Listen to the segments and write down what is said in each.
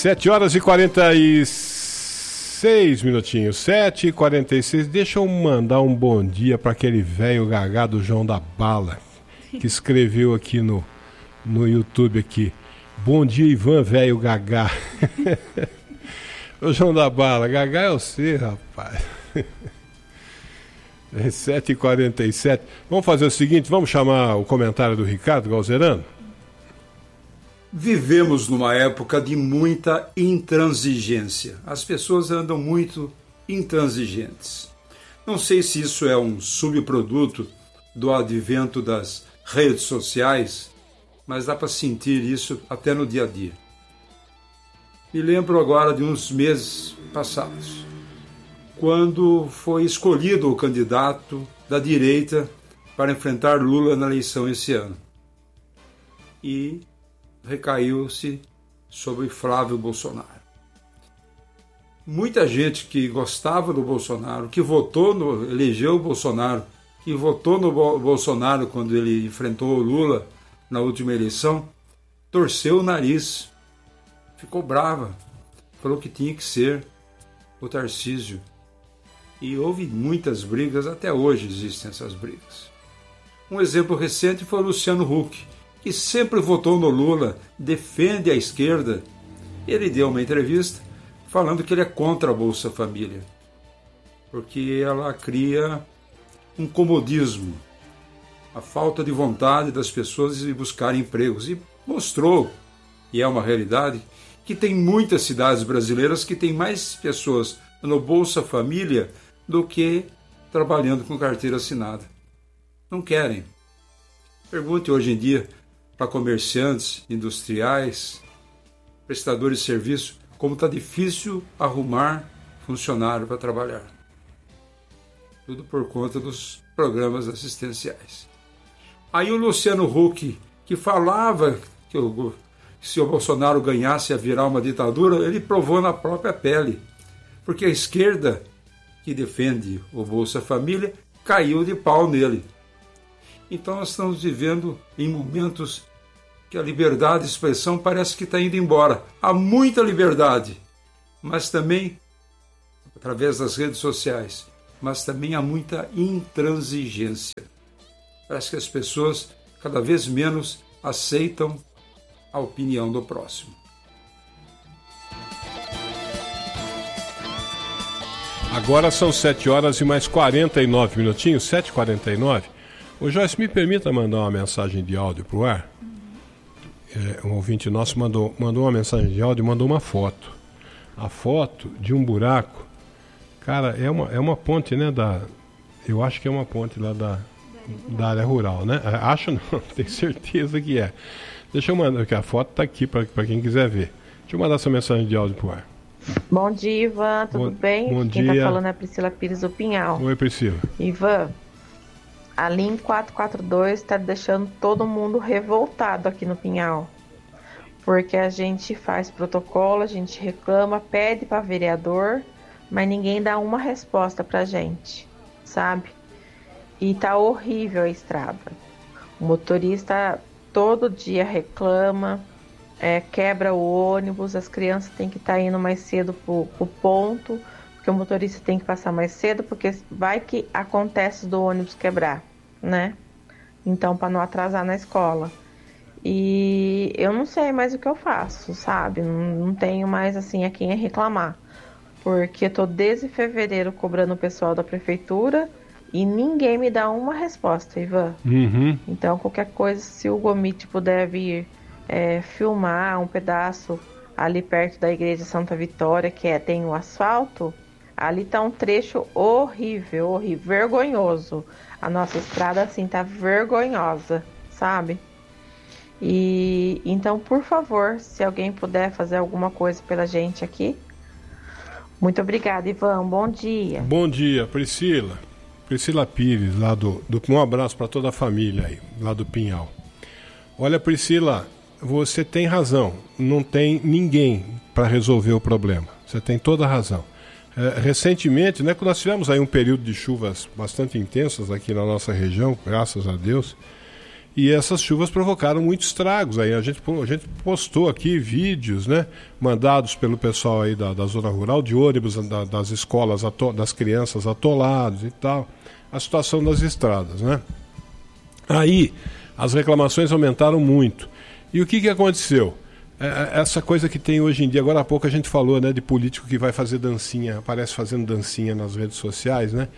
7h46 minutinhos, 7h46. Deixa eu mandar um bom dia para aquele velho gagá do João da Bala, que escreveu aqui no YouTube aqui. Bom dia, Ivan, velho gagá. Ô João da Bala, gagá é você, rapaz. É 7h47. Vamos fazer o seguinte, vamos chamar o comentário do Ricardo Galzerano? Vivemos numa época de muita intransigência. As pessoas andam muito intransigentes. Não sei se isso é um subproduto do advento das redes sociais, mas dá para sentir isso até no dia a dia. Me lembro agora de uns meses passados, quando foi escolhido o candidato da direita para enfrentar Lula na eleição esse ano. E recaiu-se sobre Flávio Bolsonaro. Muita gente que gostava do Bolsonaro, que elegeu o Bolsonaro, que votou no Bolsonaro quando ele enfrentou o Lula na última eleição, torceu o nariz, ficou brava, falou que tinha que ser o Tarcísio. E houve muitas brigas, até hoje existem essas brigas. Um exemplo recente foi o Luciano Huck, que sempre votou no Lula, defende a esquerda. Ele deu uma entrevista falando que ele é contra a Bolsa Família, porque ela cria um comodismo, a falta de vontade das pessoas de buscar empregos. E mostrou, e é uma realidade, que tem muitas cidades brasileiras que têm mais pessoas no Bolsa Família do que trabalhando com carteira assinada. Não querem. Pergunte hoje em dia para comerciantes, industriais, prestadores de serviço, como está difícil arrumar funcionário para trabalhar. Tudo por conta dos programas assistenciais. Aí o Luciano Huck, que falava que se o Bolsonaro ganhasse ia virar uma ditadura, ele provou na própria pele. Porque a esquerda, que defende o Bolsa Família, caiu de pau nele. Então nós estamos vivendo em momentos que a liberdade de expressão parece que está indo embora. Há muita liberdade, mas também, através das redes sociais, mas também há muita intransigência. Parece que as pessoas cada vez menos aceitam a opinião do próximo. Agora são 7h49 minutinhos, 7h49. Ô Joyce, me permita mandar uma mensagem de áudio para o ar? Um ouvinte nosso mandou uma mensagem de áudio e mandou uma foto. A foto de um buraco. Cara, é uma ponte, né? Eu acho que é uma ponte lá da área rural, né? Acho não, tenho certeza que é. Deixa eu mandar, que a foto está aqui para quem quiser ver. Deixa eu mandar essa mensagem de áudio para o ar. Bom dia, Ivan, tudo bem? Bom Quem dia. está falando é a Priscila Pires do Pinhal. Oi, Priscila. Ivan, a LIN 442 está deixando todo mundo revoltado aqui no Pinhal. Porque a gente faz protocolo, a gente reclama, pede para vereador, mas ninguém dá uma resposta pra gente, sabe? E tá horrível a estrada. O motorista todo dia reclama, quebra o ônibus, as crianças têm que estar indo mais cedo pro ponto, porque o motorista tem que passar mais cedo, porque vai que acontece do ônibus quebrar, né? Então, para não atrasar na escola. E eu não sei mais o que eu faço, sabe? Não tenho mais, assim, a quem reclamar. Porque eu tô desde fevereiro cobrando o pessoal da prefeitura e ninguém me dá uma resposta, Ivan. Uhum. Então, qualquer coisa, se o Gomit puder vir filmar um pedaço ali perto da igreja Santa Vitória, que tem o asfalto, ali tá um trecho horrível, vergonhoso. A nossa estrada, assim, tá vergonhosa, sabe? E então, por favor, se alguém puder fazer alguma coisa pela gente aqui. Muito obrigada, Ivan. Bom dia. Bom dia, Priscila. Priscila Pires, lá um abraço para toda a família aí, lá do Pinhal. Olha, Priscila, você tem razão. Não tem ninguém para resolver o problema. Você tem toda a razão. Recentemente, né, quando nós tivemos aí um período de chuvas bastante intensas aqui na nossa região, graças a Deus, E essas chuvas provocaram muitos estragos. Aí a gente postou aqui vídeos, né, mandados pelo pessoal aí da zona rural, de ônibus das escolas, das crianças atolados e tal. A situação das estradas, né? Aí as reclamações aumentaram muito. E o que aconteceu? Essa coisa que tem hoje em dia, agora há pouco a gente falou, né, de político que vai fazer dancinha, aparece fazendo dancinha nas redes sociais, né?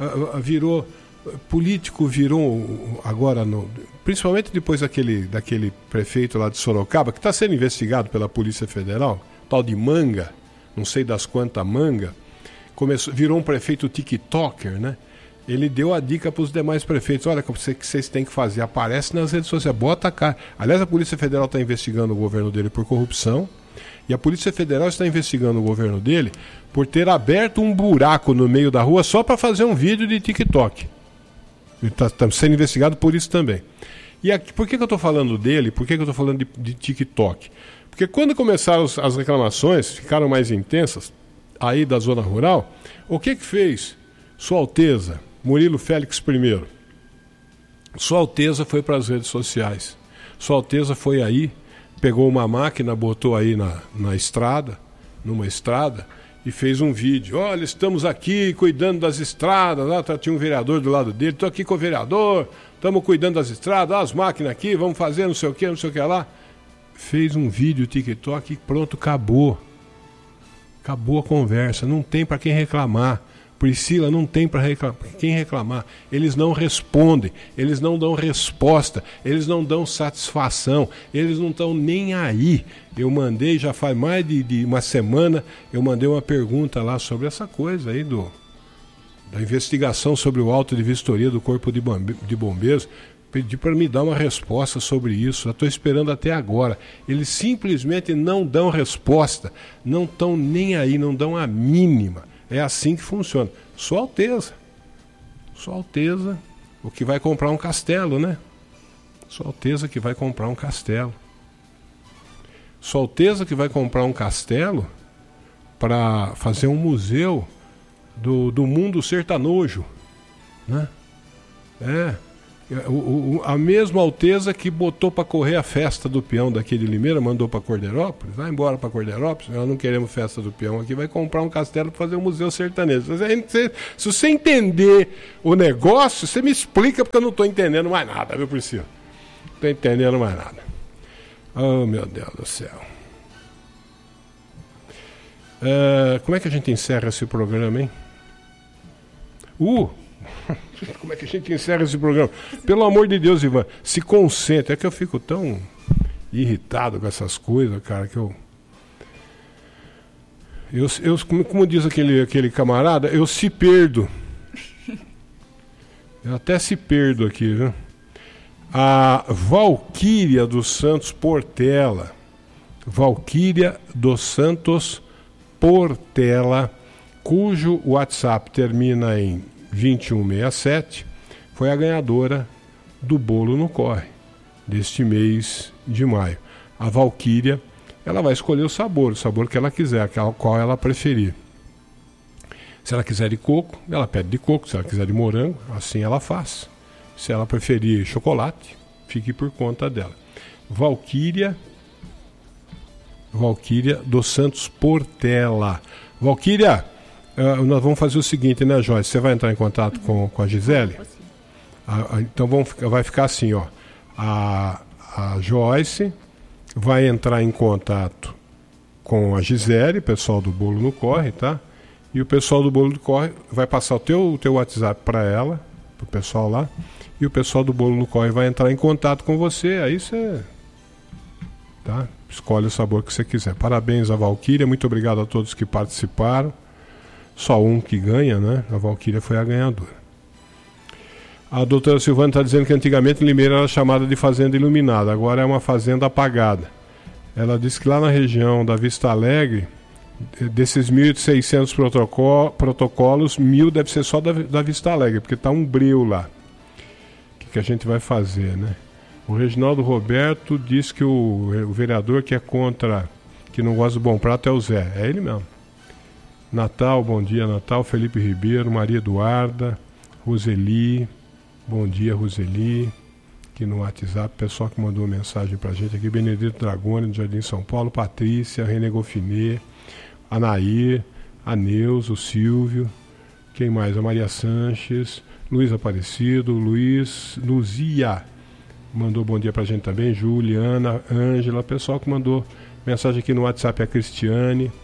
Político virou agora, principalmente depois daquele prefeito lá de Sorocaba, que está sendo investigado pela Polícia Federal, tal de Manga, não sei das quantas Manga, virou um prefeito TikToker, né? Ele deu a dica para os demais prefeitos: olha, o que vocês têm que fazer, aparece nas redes sociais, bota a cara. Aliás, a Polícia Federal está investigando o governo dele por corrupção, e a Polícia Federal está investigando o governo dele por ter aberto um buraco no meio da rua só para fazer um vídeo de TikTok. Ele está sendo investigado por isso também. E aqui, por que eu estou falando dele? Por que eu estou falando de TikTok? Porque quando começaram as reclamações, ficaram mais intensas, aí da zona rural, o que fez Sua Alteza, Murilo Félix I? Sua Alteza foi para as redes sociais. Sua Alteza foi aí, pegou uma máquina, botou aí numa estrada, e fez um vídeo. Olha, estamos aqui cuidando das estradas. Lá tinha um vereador do lado dele. Estou aqui com o vereador, estamos cuidando das estradas, as máquinas aqui, vamos fazer não sei o que lá. Fez um vídeo TikTok e pronto, acabou. Acabou a conversa, não tem para quem reclamar. Priscila, não tem para quem reclamar. Eles não respondem, eles não dão resposta, eles não dão satisfação, eles não estão nem aí. Eu mandei, já faz mais de uma semana, eu mandei uma pergunta lá sobre essa coisa aí da investigação sobre o auto de vistoria do Corpo de Bombeiros. Pedi para me dar uma resposta sobre isso, já estou esperando até agora. Eles simplesmente não dão resposta, não estão nem aí, não dão a mínima. É assim que funciona. Sua Alteza, o que vai comprar um castelo, né? Sua Alteza que vai comprar um castelo. Sua Alteza que vai comprar um castelo para fazer um museu do mundo sertanojo, né? A mesma Alteza que botou para correr a festa do peão daqui de Limeira, mandou para Corderópolis, vai embora para Corderópolis, nós não queremos festa do peão aqui, vai comprar um castelo para fazer um museu sertanejo. Se você entender o negócio, você me explica, porque eu não estou entendendo mais nada, viu, Priscila? Não estou entendendo mais nada. Oh, meu Deus do céu. Como é que a gente encerra esse programa, hein? Como é que a gente encerra esse programa? Pelo amor de Deus, Ivan, se concentre. É que eu fico tão irritado com essas coisas, cara, que eu como diz aquele camarada, eu se perdo. Eu até se perdo aqui, viu? A Valquíria dos Santos Portela. Valquíria dos Santos Portela, cujo WhatsApp termina em 2167, foi a ganhadora do bolo no corre deste mês de maio. A Valquíria, ela vai escolher o sabor que ela quiser, qual ela preferir. Se ela quiser de coco, ela pede de coco. Se ela quiser de morango, assim ela faz. Se ela preferir chocolate, fique por conta dela. Valquíria dos Santos Portela. Valquíria, nós vamos fazer o seguinte, né, Joyce? Você vai entrar em contato com a Gisele? Então vai ficar assim, ó. A Joyce vai entrar em contato com a Gisele, pessoal do Bolo no Corre, tá? E o pessoal do Bolo no Corre vai passar o teu WhatsApp para ela, pro pessoal lá, e o pessoal do Bolo no Corre vai entrar em contato com você, aí você, tá? Escolhe o sabor que você quiser. Parabéns à Valquíria, muito obrigado a todos que participaram. Só um que ganha, né? A Valquíria foi a ganhadora. A doutora Silvana está dizendo que antigamente Limeira era chamada de fazenda iluminada, agora é uma fazenda apagada. Ela disse que lá na região da Vista Alegre, desses 1.600 protocolos, 1.000 deve ser só da Vista Alegre, porque está um breu lá. O que a gente vai fazer, né? O Reginaldo Roberto diz que o vereador que é contra, que não gosta do Bom Prato é o Zé. É ele mesmo. Natal, bom dia, Natal. Felipe Ribeiro, Maria Eduarda, Roseli, bom dia, Roseli. aqui no WhatsApp, pessoal que mandou mensagem pra gente aqui, Benedito Dragoni, do Jardim São Paulo, Patrícia, René Goffinet, Anair, a Neuza, o Silvio, quem mais? A Maria Sanches, Luiz Aparecido, Luzia, mandou bom dia pra gente também, Juliana, Ângela, pessoal que mandou mensagem aqui no WhatsApp, a Cristiane,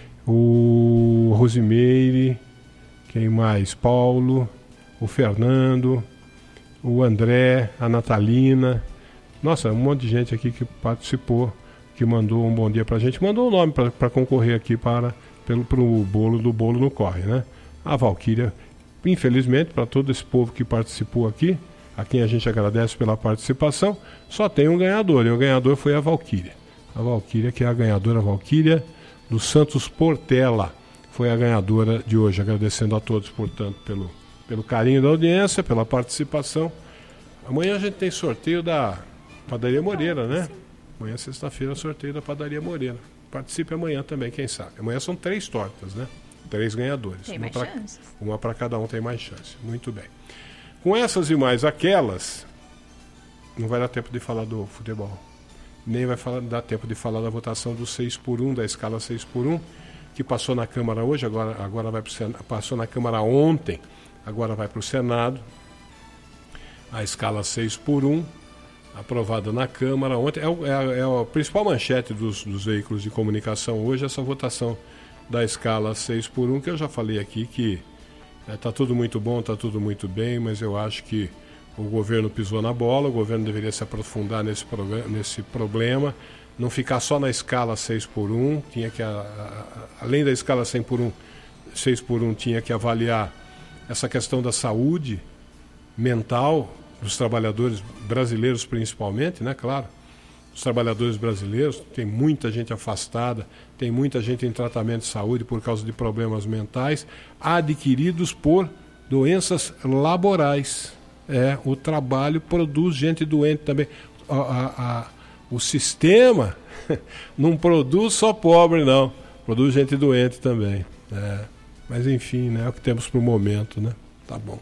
o Rosimeire, quem mais? Paulo, o Fernando, o André, a Natalina, nossa, um monte de gente aqui que participou, que mandou um bom dia pra gente, mandou o nome para concorrer aqui pro bolo no corre, né? A Valquíria, infelizmente, para todo esse povo que participou aqui, a quem a gente agradece pela participação, só tem um ganhador, e o ganhador foi a Valquíria. A Valquíria, que é a ganhadora, a Valquíria do Santos Portela, foi a ganhadora de hoje. Agradecendo a todos, portanto, pelo carinho da audiência, pela participação. Amanhã a gente tem sorteio da Padaria Moreira, né? Amanhã, sexta-feira, sorteio da Padaria Moreira. Participe amanhã também, quem sabe. Amanhã são 3 tortas, né? 3 ganhadores. Tem mais chances. Uma para cada um, tem mais chance. Muito bem. Com essas e mais aquelas, não vai dar tempo de falar do futebol. Nem vai dar tempo de falar da votação do 6x1, da escala 6x1, que passou na Câmara hoje, agora vai para o Senado. Passou na Câmara ontem, agora vai para o Senado. A escala 6x1, aprovada na Câmara ontem. É a principal manchete dos veículos de comunicação hoje, essa votação da escala 6x1, que eu já falei aqui que está tudo muito bom, está tudo muito bem, mas eu acho que o governo pisou na bola, o governo deveria se aprofundar nesse problema, não ficar só na escala 6x1, tinha que, além da escala 6x1, tinha que avaliar essa questão da saúde mental dos trabalhadores brasileiros principalmente, né, claro. Os trabalhadores brasileiros, tem muita gente afastada, tem muita gente em tratamento de saúde por causa de problemas mentais adquiridos por doenças laborais. O trabalho produz gente doente também. O sistema não produz só pobre, não. Produz gente doente também. Mas enfim, né, é o que temos para o momento, né? Tá bom.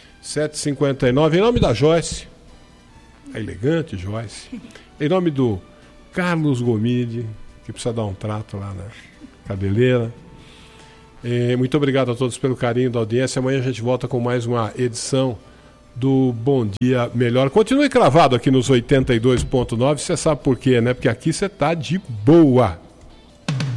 7h59, em nome da Joyce, a elegante Joyce, em nome do Carlos Gomide, que precisa dar um trato lá na cabeleira. Muito obrigado a todos pelo carinho da audiência. Amanhã a gente volta com mais uma edição do Bom Dia Melhor. Continue cravado aqui nos 82.9, você sabe por quê, né? Porque aqui você tá de boa.